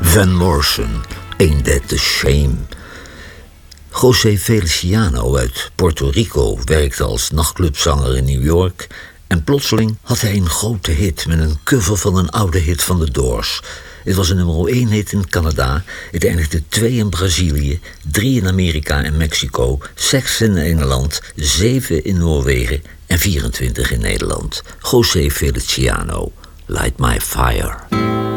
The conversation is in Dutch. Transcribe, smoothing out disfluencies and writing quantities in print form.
Van Morrison, Ain't That the Shame. José Feliciano uit Puerto Rico werkte als nachtclubzanger in New York en plotseling had hij een grote hit met een cover van een oude hit van de Doors. Het was een nummer 1 hit in Canada, het eindigde 2 in Brazilië, 3 in Amerika en Mexico, 6 in Engeland, 7 in Noorwegen en 24 in Nederland. José Feliciano, Light My Fire.